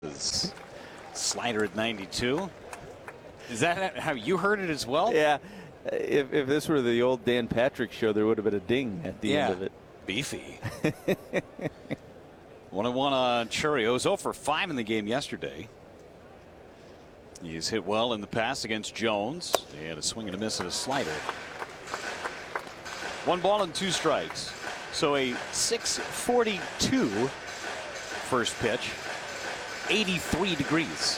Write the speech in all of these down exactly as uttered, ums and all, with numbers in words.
His slider at ninety-two. Is that how you heard it as well? Yeah. If, if this were the old Dan Patrick show, there would have been a ding at the yeah. end of it. Beefy. one and one on Chourio. oh for five in the game yesterday. He's hit well in the past against Jones. He had a swing and a miss and a slider. One ball and two strikes. So a six forty-two first pitch. eighty-three degrees.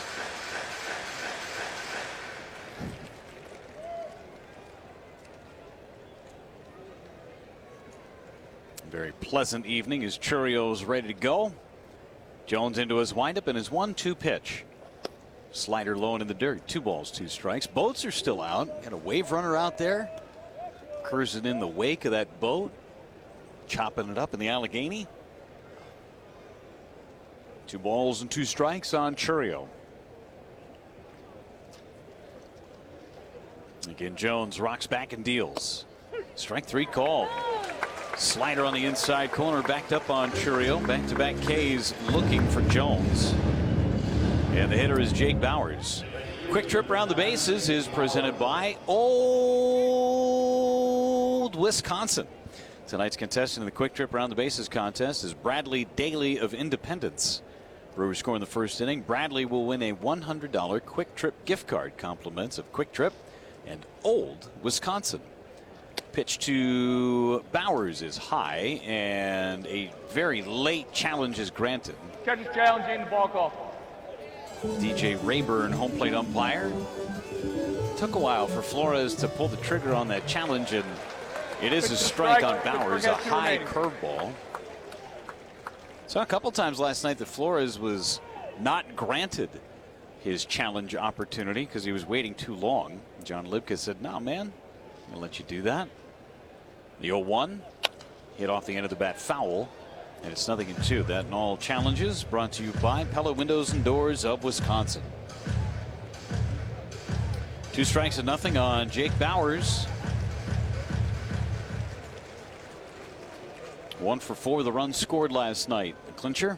Very pleasant evening as Chourio's ready to go. Jones into his windup and his one two pitch. Slider low and in the dirt. Two balls, two strikes. Boats are still out. Got a wave runner out there. Cruising in the wake of that boat. Chopping it up in the Allegheny. Two balls and two strikes on Chourio. Again, Jones rocks back and deals. Strike three called. Slider on the inside corner, backed up on Chourio. Back-to-back Ks looking for Jones. And the hitter is Jake Bauers. Quick trip around the bases is presented by Old Wisconsin. Tonight's contestant in the quick trip around the bases contest is Bradley Daly of Independence. Brewers score in the first inning. Bradley will win a one hundred dollar Quick Trip gift card. Compliments of Quick Trip and Old Wisconsin. Pitch to Bauers is high, and a very late challenge is granted. Catcher's challenge in the ball call. D J Rayburn, home plate umpire. Took a while for Flores to pull the trigger on that challenge, and it is a strike on Bauers, a high curveball. Saw a couple times last night that Flores was not granted his challenge opportunity because he was waiting too long. John Libka said, "No, man, I'm going to let you do that." The oh one hit off the end of the bat foul, and it's nothing in two. That and all challenges brought to you by Pella Windows and Doors of Wisconsin. Two strikes and nothing on Jake Bauers. One for four. The run scored last night. The clincher.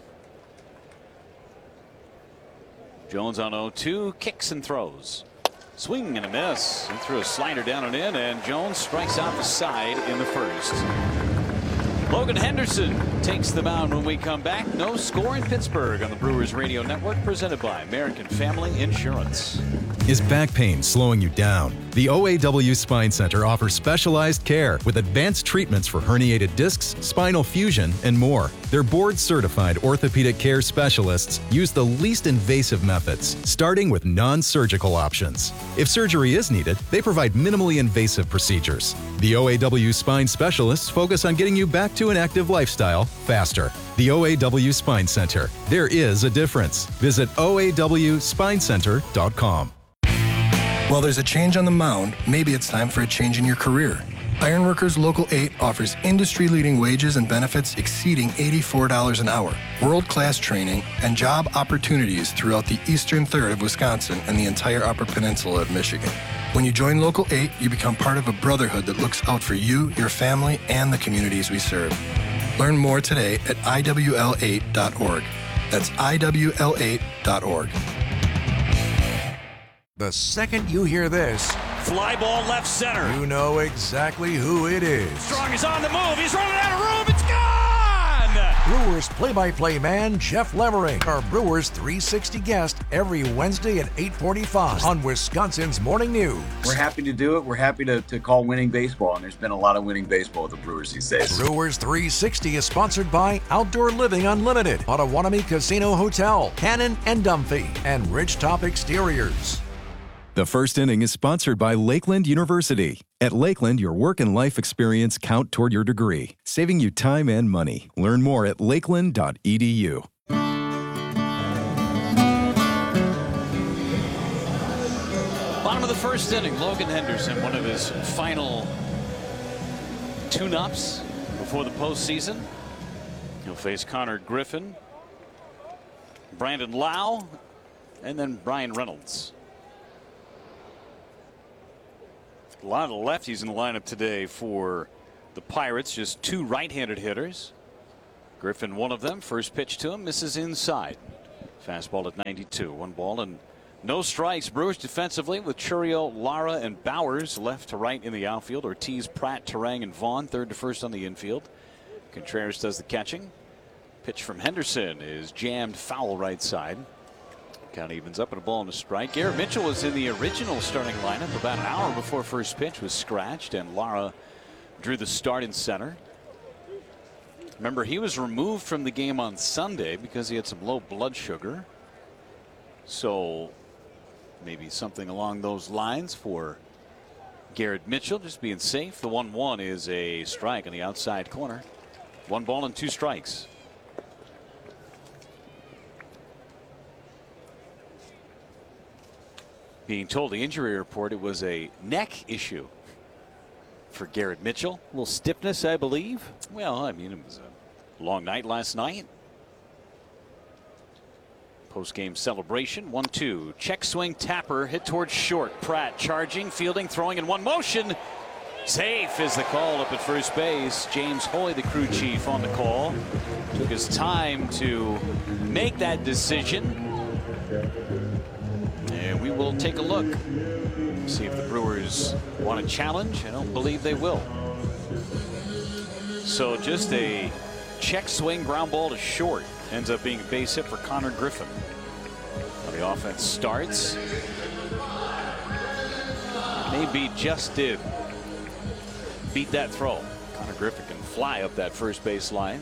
Jones on oh two, kicks and throws. Swing and a miss. He threw a slider down and in, and Jones strikes out the side in the first. Logan Henderson takes the mound when we come back. No score in Pittsburgh on the Brewers Radio Network, presented by American Family Insurance. Is back pain slowing you down? The O A W Spine Center offers specialized care with advanced treatments for herniated discs, spinal fusion, and more. Their board-certified orthopedic care specialists use the least invasive methods, starting with non-surgical options. If surgery is needed, they provide minimally invasive procedures. The O A W Spine specialists focus on getting you back to an active lifestyle faster. The O A W Spine Center. There is a difference. Visit O A W spine center dot com. While there's a change on the mound, maybe it's time for a change in your career. Ironworkers Local eight offers industry-leading wages and benefits exceeding eighty-four dollars an hour, world-class training, and job opportunities throughout the eastern third of Wisconsin and the entire Upper Peninsula of Michigan. When you join Local eight, you become part of a brotherhood that looks out for you, your family, and the communities we serve. Learn more today at I W L eight dot org. That's I W L eight dot org. The second you hear this, Fly ball left center. you know exactly who it is. Strong is on the move. He's running out of room. It's gone! Brewers play-by-play man Jeff Levering, our Brewers three sixty guest every Wednesday at eight forty-five on Wisconsin's Morning News. We're happy to do it. We're happy to, to call winning baseball, and there's been a lot of winning baseball with the Brewers these days. Brewers three sixty is sponsored by Outdoor Living Unlimited, Potawatomi Casino Hotel, Cannon and Dumphy, and Ridgetop Exteriors. The first inning is sponsored by Lakeland University. At Lakeland, your work and life experience count toward your degree, saving you time and money. Learn more at lakeland dot e d u. Bottom of the first inning, Logan Henderson, one of his final tune-ups before the postseason. He'll face Connor Griffin, Brandon Lau, and then Brian Reynolds. A lot of lefties in the lineup today for the Pirates. Just two right-handed hitters. Griffin, one of them. First pitch to him, misses inside. Fastball at ninety-two. One ball and no strikes. Brewers defensively with Chourio, Lara, and Bowers left to right in the outfield. Ortiz, Pratt, Turang, and Vaughn third to first on the infield. Contreras does the catching. Pitch from Henderson is jammed foul right side. Count evens up and a ball and a strike. Garrett Mitchell was in the original starting lineup about an hour before first pitch was scratched, and Lara drew the start in center. Remember, he was removed from the game on Sunday because he had some low blood sugar. So maybe something along those lines for Garrett Mitchell, just being safe. The one one is a strike on the outside corner. One ball and two strikes. Being told the injury report it was a neck issue for Garrett Mitchell. A little stiffness, I believe. Well, I mean, it was a long night last night. Post-game celebration. one two. Check swing tapper hit towards short. Pratt charging, fielding, throwing in one motion. Safe is the call up at first base. James Hoy, the crew chief, on the call. Took his time to make that decision. And we will take a look. See if the Brewers want to challenge. I don't believe they will. So just a check swing ground ball to short. Ends up being a base hit for Connor Griffin. Now the offense starts. Maybe just did beat that throw. Connor Griffin can fly up that first base line.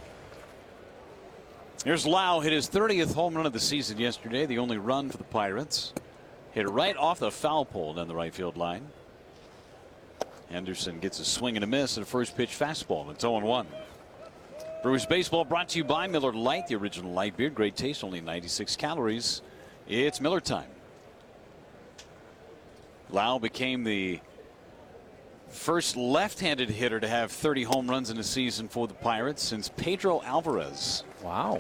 Here's Lau, hit his thirtieth home run of the season yesterday, the only run for the Pirates. Hit right off the foul pole down the right field line. Henderson gets a swing and a miss and a first pitch fastball. It's oh one. Brewers baseball brought to you by Miller Lite, the original light beer. Great taste, only ninety-six calories. It's Miller time. Lau became the first left-handed hitter to have thirty home runs in a season for the Pirates since Pedro Alvarez. Wow.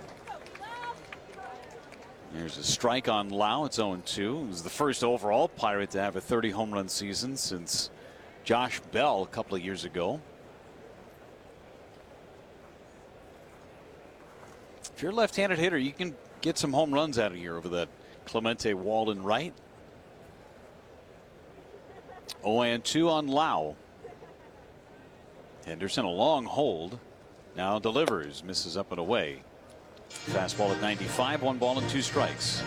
There's a strike on Lau. It's oh two. He was the first overall Pirate to have a thirty home run season since Josh Bell a couple of years ago. If you're a left-handed hitter, you can get some home runs out of here over that Clemente Walden right. oh two on Lau. Henderson, a long hold. Now delivers, misses up and away. Fastball at ninety-five, one ball and two strikes.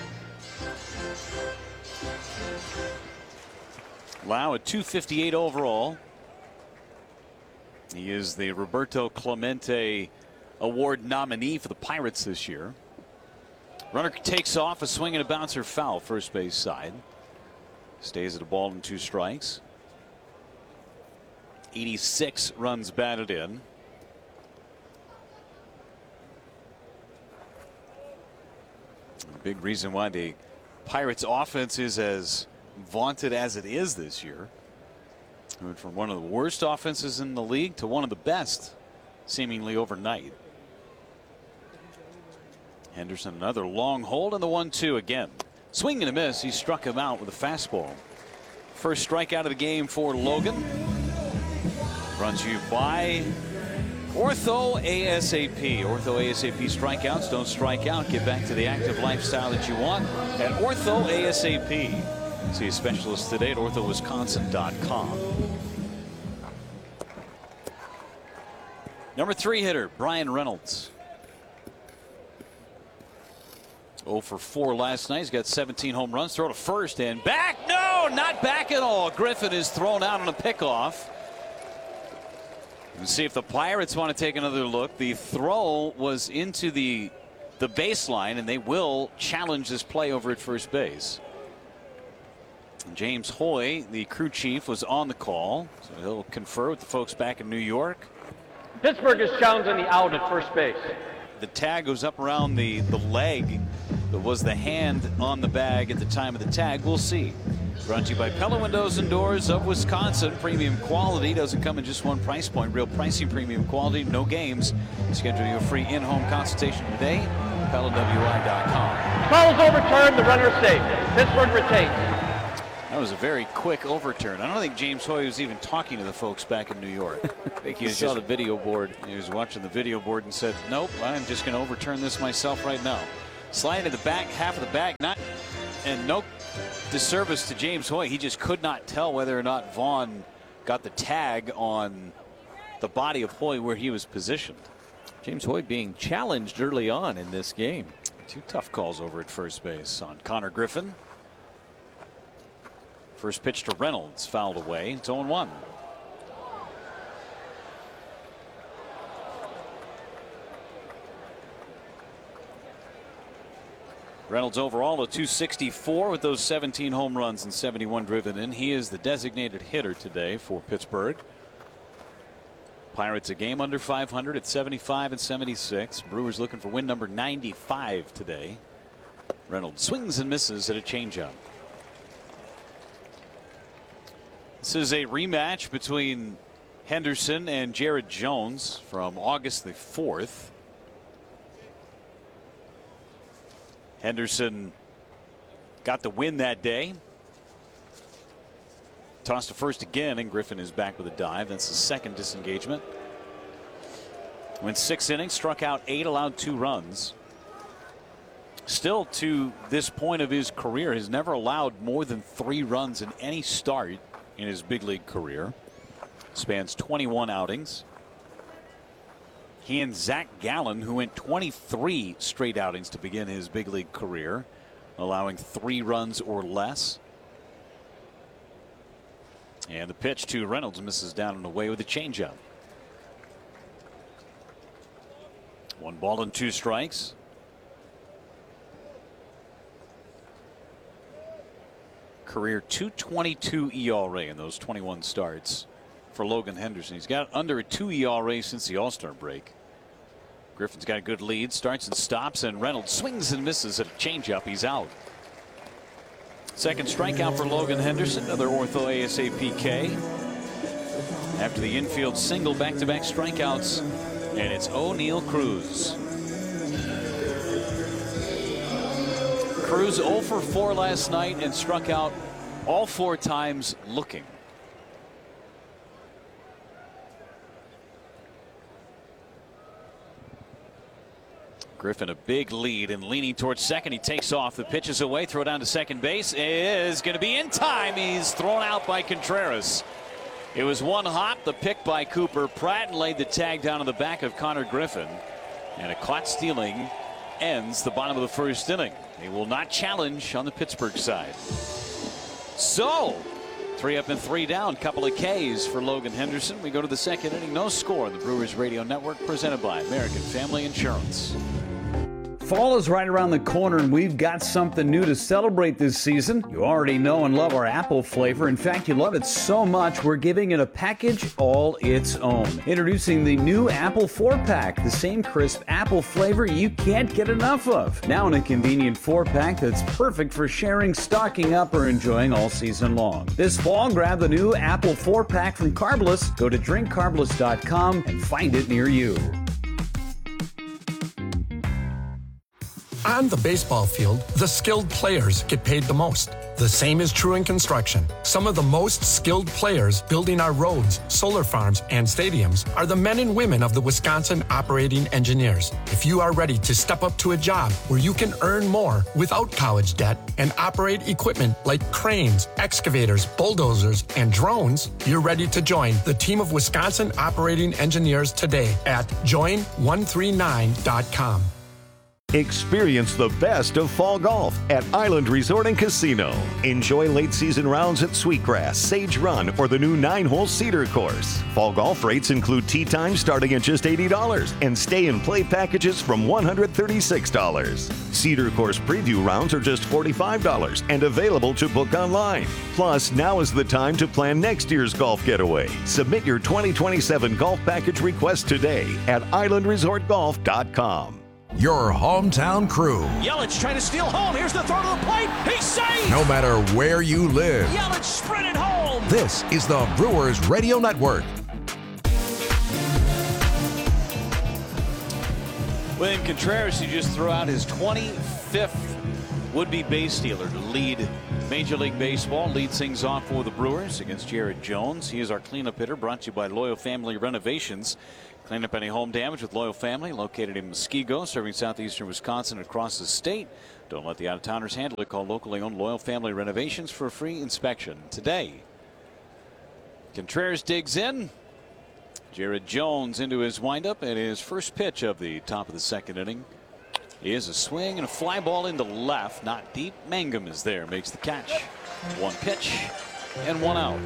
Lau at two fifty-eight overall. He is the Roberto Clemente Award nominee for the Pirates this year. Runner takes off, a swing and a bouncer foul, first base side. Stays at a ball and two strikes. eighty-six runs batted in. A big reason why the Pirates offense is as vaunted as it is this year. Went from one of the worst offenses in the league to one of the best seemingly overnight. Henderson, another long hold, and the one two again. Swing and a miss. He struck him out with a fastball. First strikeout of the game for Logan. Runs you by Ortho ASAP. Ortho ASAP strikeouts don't strike out. Get back to the active lifestyle that you want at Ortho ASAP. See a specialist today at ortho wisconsin dot com. Number three hitter, Brian Reynolds. oh for four last night. He's got seventeen home runs. Throw to first and back. No, not back at all. Griffin is thrown out on a pickoff. Let's see if the Pirates want to take another look. The throw was into the the baseline, and they will challenge this play over at first base. James Hoy, the crew chief, was on the call, so he'll confer with the folks back in New York. Pittsburgh is challenging the out at first base. The tag goes up around the the leg that was the hand on the bag at the time of the tag. We'll see. Brought to you by Pella Windows and Doors of Wisconsin. Premium quality doesn't come in just one price point. Real pricing, premium quality, no games. Schedule your free in-home consultation today. Pella W I dot com. Call is overturned. The runner is safe. Pittsburgh retains. That was a very quick overturn. I don't think James Hoy was even talking to the folks back in New York. I think he He was saw just, the video board. he was watching the video board and said, nope, I'm just going to overturn this myself right now. Sliding to the back half of the bag. Not, and no disservice to James Hoyt. He just could not tell whether or not Vaughn got the tag on the body of Hoyt where he was positioned. James Hoyt being challenged early on in this game. Two tough calls over at first base on Connor Griffin. First pitch to Reynolds, fouled away. It's oh one. Reynolds overall a two sixty-four with those seventeen home runs and seventy-one driven in. He is the designated hitter today for Pittsburgh. Pirates a game under five hundred at seventy-five and seventy-six. Brewers looking for win number ninety-five today. Reynolds swings and misses at a changeup. This is a rematch between Henderson and Jared Jones from August the fourth. Henderson got the win that day. Tossed to first again, and Griffin is back with a dive. That's the second disengagement. Went six innings, struck out eight, allowed two runs. Still, to this point of his career, has never allowed more than three runs in any start in his big league career. Spans twenty-one outings. He and Zach Gallen, who went twenty-three straight outings to begin his big league career, allowing three runs or less. And the pitch to Reynolds misses down and away with a changeup. One ball and two strikes. Career two twenty-two E R A in those twenty-one starts for Logan Henderson. He's got under a two E R A since the All-Star break. Griffin's got a good lead, starts and stops, and Reynolds swings and misses at a changeup. He's out. Second strikeout for Logan Henderson, another ortho A S A P K. After the infield single, back-to-back strikeouts, and it's O'Neal Cruz. Cruz oh for four last night and struck out all four times looking. Griffin a big lead and leaning towards second. He takes off. The pitch is away. Throw down to second base is going to be in time. He's thrown out by Contreras. It was one hop. The pick by Cooper Pratt and laid the tag down on the back of Connor Griffin. And a caught stealing ends the bottom of the first inning. He will not challenge on the Pittsburgh side. So three up and three down. Couple of K's for Logan Henderson. We go to the second inning. No score on the Brewers Radio Network, presented by American Family Insurance. Fall is right around the corner, and we've got something new to celebrate this season. You already know and love our apple flavor. In fact, you love it so much, we're giving it a package all its own. Introducing the new Apple four pack, the same crisp apple flavor you can't get enough of. Now in a convenient four pack that's perfect for sharing, stocking up, or enjoying all season long. This fall, grab the new Apple four pack from Carbless. Go to drink carbless dot com and find it near you. On the baseball field, the skilled players get paid the most. The same is true in construction. Some of the most skilled players building our roads, solar farms, and stadiums are the men and women of the Wisconsin Operating Engineers. If you are ready to step up to a job where you can earn more without college debt and operate equipment like cranes, excavators, bulldozers, and drones, you're ready to join the team of Wisconsin Operating Engineers today at join one three nine dot com. Experience the best of fall golf at Island Resort and Casino. Enjoy late season rounds at Sweetgrass, Sage Run, or the new nine-hole Cedar Course. Fall golf rates include tee time starting at just eighty dollars and stay and play packages from one hundred thirty-six dollars. Cedar Course preview rounds are just forty-five dollars and available to book online. Plus, now is the time to plan next year's golf getaway. Submit your twenty twenty-seven golf package request today at island resort golf dot com. Your hometown crew. Yelich trying to steal home. Here's the throw to the plate. He's safe. No matter where you live. Yelich sprinted home. This is the Brewers Radio Network. William Contreras, who just threw out his twenty-fifth would-be base stealer to lead Major League Baseball, leads things off for the Brewers against Jared Jones. He is our cleanup hitter, brought to you by Loyal Family Renovations. Clean up any home damage with Loyal Family, located in Muskego, serving southeastern Wisconsin and across the state. Don't let the out-of-towners handle it. Call locally owned Loyal Family Renovations for a free inspection today. Contreras digs in. Jared Jones into his windup, and his first pitch of the top of the second inning is a swing and a fly ball into left, not deep. Mangum is there, makes the catch. One pitch and one out.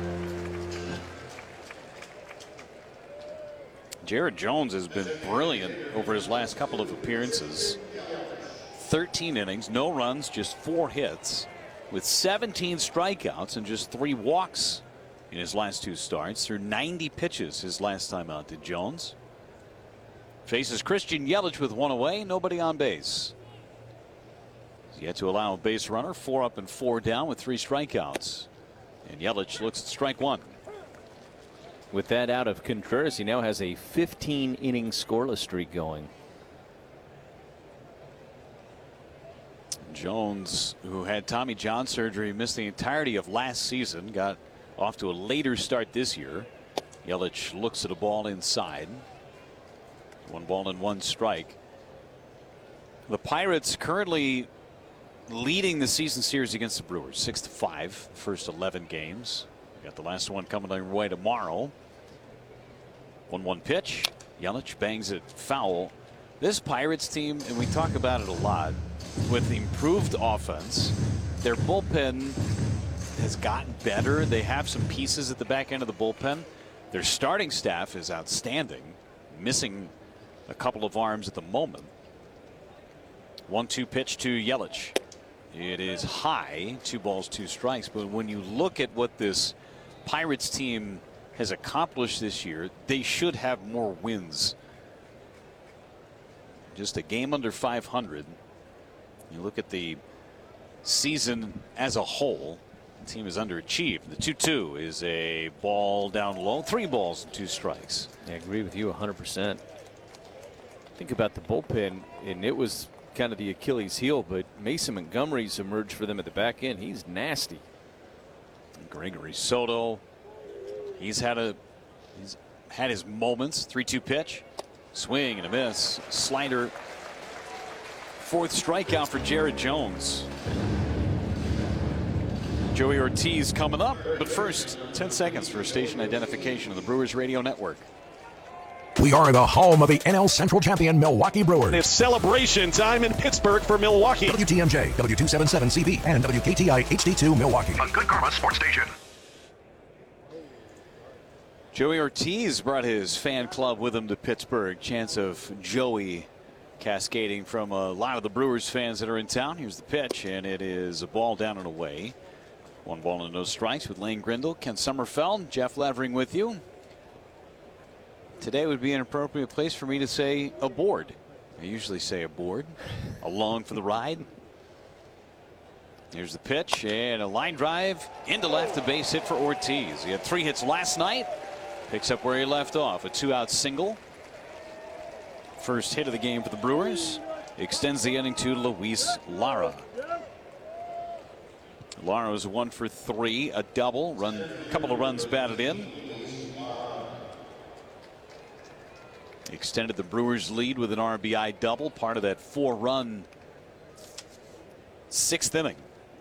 Jared Jones has been brilliant over his last couple of appearances. thirteen innings, no runs, just four hits, with seventeen strikeouts and just three walks in his last two starts. Through ninety pitches his last time out did Jones. Faces Christian Yelich with one away, nobody on base. He's yet to allow a base runner, four up and four down with three strikeouts. And Yelich looks at strike one. With that out of Contreras, he now has a fifteen inning scoreless streak going. Jones, who had Tommy John surgery, missed the entirety of last season, got off to a later start this year. Yelich looks at a ball inside. One ball and one strike. The Pirates currently leading the season series against the Brewers, six to five, first eleven games. We got the last one coming their way tomorrow. one one pitch. Yelich bangs it foul. This Pirates team, and we talk about it a lot, with improved offense, their bullpen has gotten better. They have some pieces at the back end of the bullpen. Their starting staff is outstanding, missing a couple of arms at the moment. one two pitch to Yelich. It is high, two balls, two strikes. But when you look at what this Pirates team has accomplished this year, they should have more wins. Just a game under five hundred. You look at the season as a whole, the team is underachieved. The two two is a ball down low, three balls and two strikes. I agree with you one hundred percent. Think about the bullpen, and it was kind of the Achilles heel, but Mason Montgomery's emerged for them at the back end. He's nasty. Gregory Soto, he's had a he's had his moments. three two pitch, swing and a miss, slider. Fourth strikeout for Jared Jones. Joey Ortiz coming up, but first, ten seconds for station identification of the Brewers Radio Network. We are the home of the N L Central champion Milwaukee Brewers. It's celebration time in Pittsburgh for Milwaukee. W T M J, W two seventy-seven C B, and W K T I H D two Milwaukee. A Good Karma Sports Station. Joey Ortiz brought his fan club with him to Pittsburgh. Chance of Joey cascading from a lot of the Brewers fans that are in town. Here's the pitch, and it is a ball down and away. One ball and no strikes with Lane Grindle, Ken Sommerfeld, Jeff Levering with you. Today would be an appropriate place for me to say aboard. I usually say aboard. Along for the ride. Here's the pitch and a line drive into left, a base hit for Ortiz. He had three hits last night. Picks up where he left off. A two-out single. First hit of the game for the Brewers. Extends the inning to Luis Lara. Lara was one for three, a double, run, a couple of runs batted in. Extended the Brewers lead with an R B I double, part of that four-run sixth inning.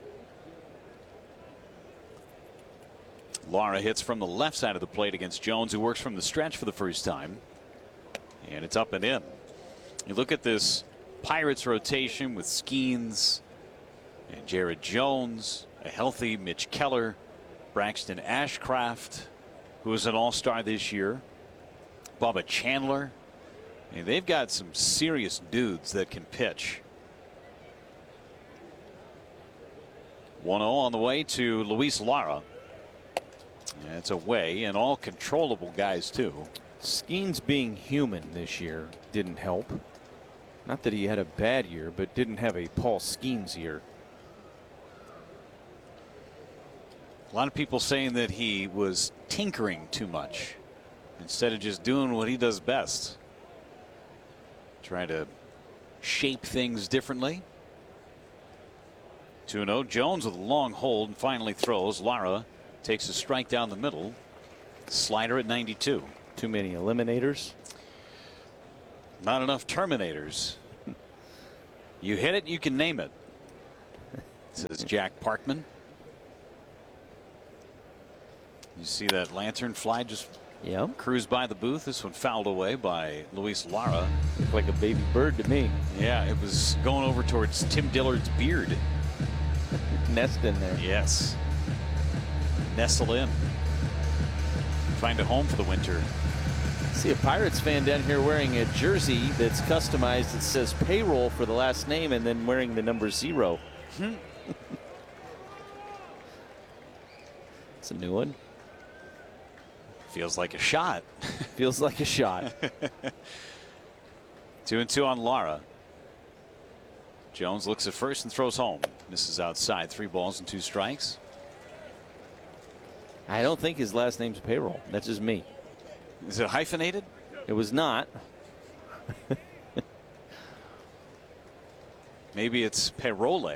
Lara hits from the left side of the plate against Jones, who works from the stretch for the first time. And it's up and in. You look at this Pirates rotation with Skeens and Jared Jones, a healthy Mitch Keller, Braxton Ashcraft, who is an all-star this year, Bubba Chandler. And they've got some serious dudes that can pitch. one oh on the way to Luis Lara. That's away, and all controllable guys too. Skeens being human this year didn't help. Not that he had a bad year, but didn't have a Paul Skeens year. A lot of people saying that he was tinkering too much instead of just doing what he does best. Trying to shape things differently. two oh. Jones with a long hold and finally throws. Lara takes a strike down the middle. Slider at ninety-two. Too many eliminators. Not enough Terminators. You hit it, you can name it, says Jack Parkman. You see that lantern fly just yep. cruise by the booth. This one fouled away by Luis Lara. Looked like a baby bird to me. Yeah, it was going over towards Tim Dillard's beard. Nest in there. Yes. Nestle in. Find a home for the winter. See a Pirates fan down here wearing a jersey that's customized. It says payroll for the last name and then wearing the number zero. Hmm. It's a new one. Feels like a shot. Feels like a shot. Two and two on Lara. Jones looks at first and throws home. Misses outside. Three balls and two strikes. I don't think his last name's payroll. That's just me. Is it hyphenated? It was not. Maybe it's Perole.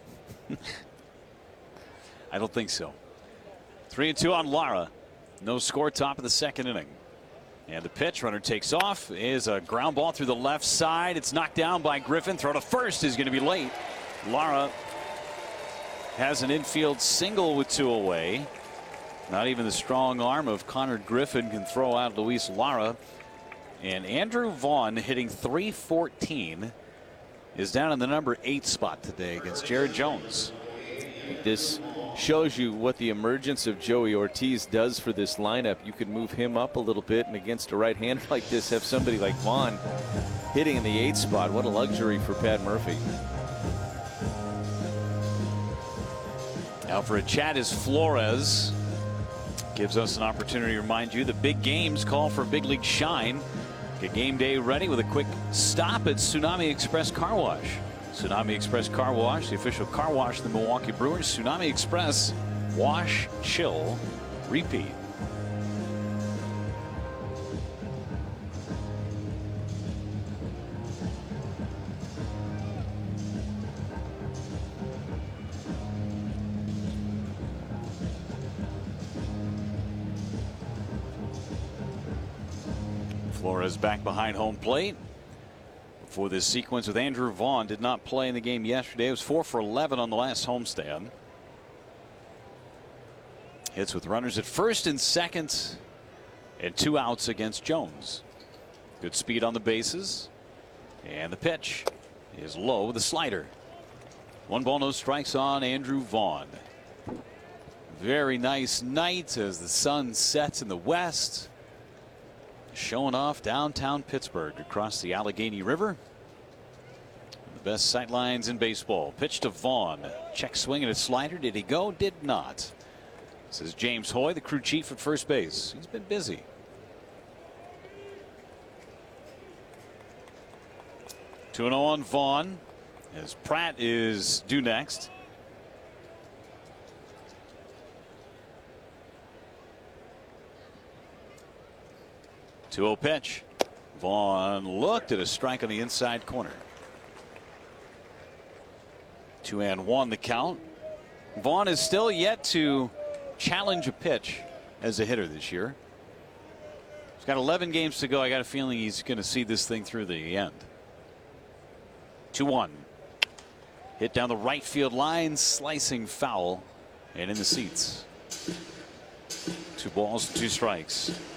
I don't think so. Three and two on Lara. No score, top of the second inning. And the pitch, runner takes off, is a ground ball through the left side. It's knocked down by Griffin. Throw to first is going to be late. Lara has an infield single with two away. Not even the strong arm of Connor Griffin can throw out Luis Lara. And Andrew Vaughn, hitting three fourteen, is down in the number eight spot today against Jared Jones. This shows you what the emergence of Joey Ortiz does for this lineup. You could move him up a little bit, and against a right hand like this, have somebody like Vaughn hitting in the eighth spot. What a luxury for Pat Murphy. Now for a chat is Flores. Gives us an opportunity to remind you the big games call for big league shine. Get game day ready with a quick stop at Tsunami Express Car Wash. Tsunami Express Car Wash, the official car wash of the Milwaukee Brewers. Tsunami Express, wash, chill, repeat. Flores back behind home plate for this sequence with Andrew Vaughn. Did not play in the game yesterday. It was four for eleven on the last homestand. Hits with runners at first and second and two outs against Jones. Good speed on the bases. And the pitch is low with a slider. One ball, no strikes on Andrew Vaughn. Very nice night as the sun sets in the west. Showing off downtown Pittsburgh across the Allegheny River. The best sight lines in baseball. Pitch to Vaughn. Check swing and a slider. Did he go? Did not. This is James Hoy, the crew chief at first base. He's been busy. two and oh on Vaughn as Pratt is due next. two oh pitch. Vaughn looked at a strike on the inside corner. Two and one the count. Vaughn is still yet to challenge a pitch as a hitter this year. He's got eleven games to go. I got a feeling he's going to see this thing through the end. two one. Hit down the right field line, slicing foul, and in the seats. Two balls, two strikes.